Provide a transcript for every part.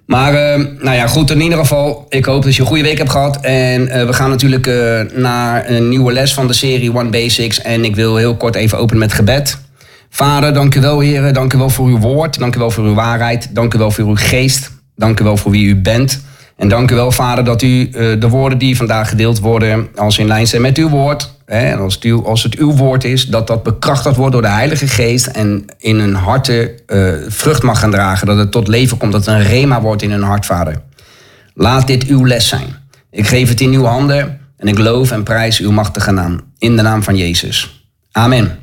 Maar nou ja, goed, in ieder geval, ik hoop dat je een goede week hebt gehad. En we gaan natuurlijk naar een nieuwe les van de serie One Basics. En ik wil heel kort even openen met gebed. Vader, dank u wel, heren. Dank u wel voor uw woord. Dank u wel voor uw waarheid. Dank u wel voor uw geest. Dank u wel voor wie u bent. En dank u wel, Vader, dat u de woorden die vandaag gedeeld worden als in lijn zijn met uw woord. En als het uw woord is, dat bekrachtigd wordt door de Heilige Geest en in hun harten vrucht mag gaan dragen. Dat het tot leven komt, dat het een rema wordt in hun hart, Vader. Laat dit uw les zijn. Ik geef het in uw handen en ik loof en prijs uw machtige naam. In de naam van Jezus. Amen.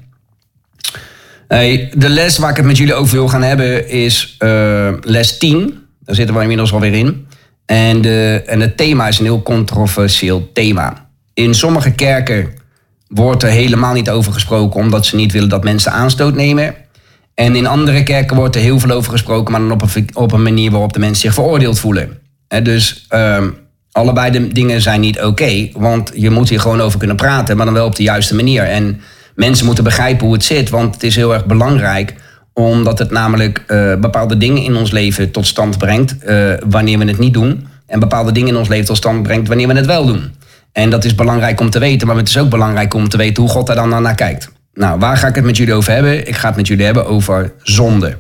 De les waar ik het met jullie over wil gaan hebben is les 10. Daar zitten we inmiddels alweer in. En het thema is een heel controversieel thema. In sommige kerken wordt er helemaal niet over gesproken, omdat ze niet willen dat mensen aanstoot nemen. En in andere kerken wordt er heel veel over gesproken, maar dan op een manier waarop de mensen zich veroordeeld voelen. Dus allebei de dingen zijn niet oké, want je moet hier gewoon over kunnen praten, maar dan wel op de juiste manier. En mensen moeten begrijpen hoe het zit, want het is heel erg belangrijk, omdat het namelijk bepaalde dingen in ons leven tot stand brengt wanneer we het niet doen. En bepaalde dingen in ons leven tot stand brengt wanneer we het wel doen. En dat is belangrijk om te weten, maar het is ook belangrijk om te weten hoe God daar dan naar kijkt. Nou, waar ga ik het met jullie over hebben? Ik ga het met jullie hebben over zonde.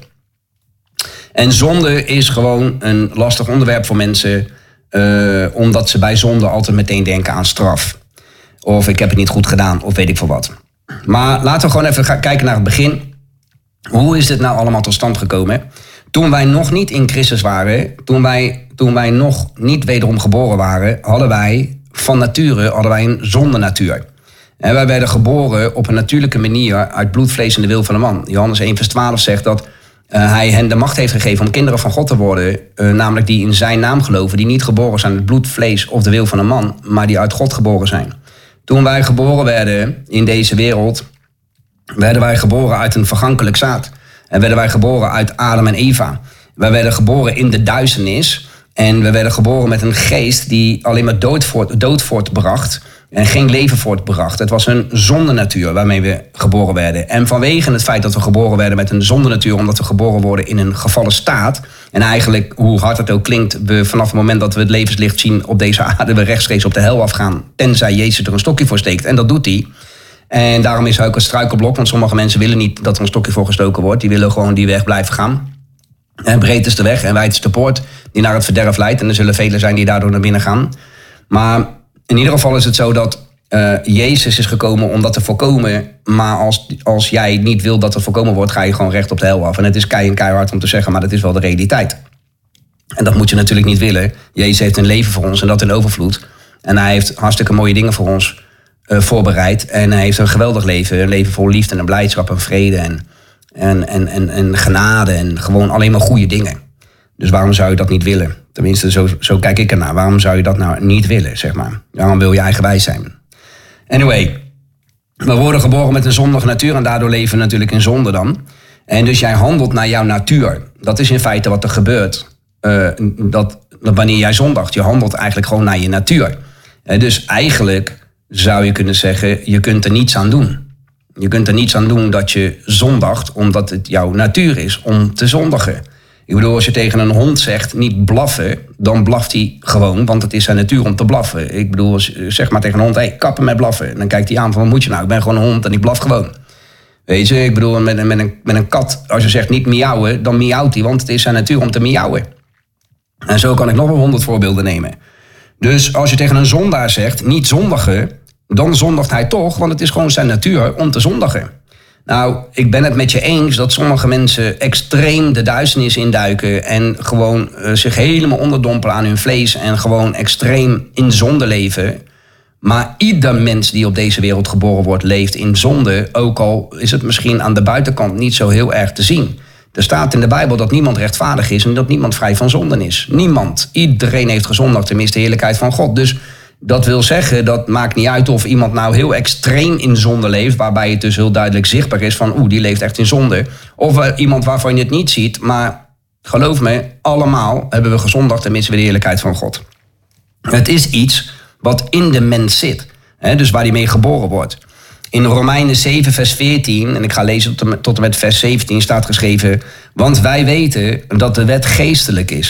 En zonde is gewoon een lastig onderwerp voor mensen, omdat ze bij zonde altijd meteen denken aan straf. Of ik heb het niet goed gedaan, of weet ik veel wat. Maar laten we gewoon even gaan kijken naar het begin. Hoe is dit nou allemaal tot stand gekomen? Toen wij nog niet in Christus waren, toen wij nog niet wederom geboren waren, hadden wij van nature een zondenatuur. En wij werden geboren op een natuurlijke manier uit bloed, vlees en de wil van de man. Johannes 1 vers 12 zegt dat hij hen de macht heeft gegeven om kinderen van God te worden. Namelijk die in zijn naam geloven, die niet geboren zijn uit bloed, vlees of de wil van een man, maar die uit God geboren zijn. Toen wij geboren werden in deze wereld, werden wij geboren uit een vergankelijk zaad. En werden wij geboren uit Adam en Eva. Wij werden geboren in de duisternis. En we werden geboren met een geest die alleen maar dood voortbracht en geen leven voortbracht. Het was een zondenatuur waarmee we geboren werden. En vanwege het feit dat we geboren werden met een zondenatuur, omdat we geboren worden in een gevallen staat, en eigenlijk, hoe hard het ook klinkt, we vanaf het moment dat we het levenslicht zien op deze aarde, we rechtstreeks op de hel afgaan, tenzij Jezus er een stokje voor steekt. En dat doet hij. En daarom is hij ook een struikelblok, want sommige mensen willen niet dat er een stokje voor gestoken wordt. Die willen gewoon die weg blijven gaan. En breed is de weg en wijd is de poort die naar het verderf leidt. En er zullen velen zijn die daardoor naar binnen gaan. Maar in ieder geval is het zo dat Jezus is gekomen om dat te voorkomen. Maar als jij niet wil dat het voorkomen wordt, ga je gewoon recht op de hel af. En het is keihard om te zeggen, maar dat is wel de realiteit. En dat moet je natuurlijk niet willen. Jezus heeft een leven voor ons en dat in overvloed. En hij heeft hartstikke mooie dingen voor ons voorbereid. En hij heeft een geweldig leven. Een leven vol liefde en blijdschap en vrede en genade en gewoon alleen maar goede dingen. Dus waarom zou je dat niet willen? Tenminste, zo kijk ik ernaar. Waarom zou je dat nou niet willen, zeg maar? Waarom wil je eigenwijs zijn? Anyway, we worden geboren met een zondige natuur en daardoor leven we natuurlijk in zonde dan. En dus jij handelt naar jouw natuur. Dat is in feite wat er gebeurt. Dat wanneer jij zondigt, je handelt eigenlijk gewoon naar je natuur. Dus eigenlijk zou je kunnen zeggen, je kunt er niets aan doen. Je kunt er niets aan doen dat je zondigt, omdat het jouw natuur is om te zondigen. Ik bedoel, als je tegen een hond zegt niet blaffen, dan blaft hij gewoon, want het is zijn natuur om te blaffen. Ik bedoel, zeg maar tegen een hond, hey, kappen met blaffen. En dan kijkt hij aan van, wat moet je nou? Ik ben gewoon een hond en ik blaf gewoon. Weet je, ik bedoel, met een kat, als je zegt niet miauwen, dan miauwt hij, want het is zijn natuur om te miauwen. En zo kan ik nog wel 100 voorbeelden nemen. Dus als je tegen een zondaar zegt, niet zondigen, dan zondigt hij toch, want het is gewoon zijn natuur om te zondigen. Nou, ik ben het met je eens dat sommige mensen extreem de duisternis induiken en gewoon zich helemaal onderdompelen aan hun vlees en gewoon extreem in zonde leven. Maar ieder mens die op deze wereld geboren wordt, leeft in zonde, ook al is het misschien aan de buitenkant niet zo heel erg te zien. Er staat in de Bijbel dat niemand rechtvaardig is en dat niemand vrij van zonden is. Niemand. Iedereen heeft gezondigd en mist de heerlijkheid van God. Dus dat wil zeggen, dat maakt niet uit of iemand nou heel extreem in zonde leeft, waarbij het dus heel duidelijk zichtbaar is van, die leeft echt in zonde. Of iemand waarvan je het niet ziet, maar geloof me, allemaal hebben we gezondigd en missen we de heerlijkheid van God. Het is iets wat in de mens zit, dus waar hij mee geboren wordt. In Romeinen 7 vers 14, en ik ga lezen tot en met vers 17, staat geschreven, want wij weten dat de wet geestelijk is,